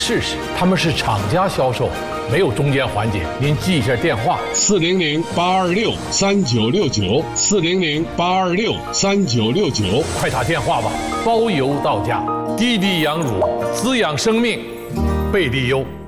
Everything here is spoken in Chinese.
试试，他们是厂家销售，没有中间环节。您记一下电话：400-826-3969，400-826-3969，快打电话吧，包邮到家。滴滴羊乳，滋养生命，贝利优。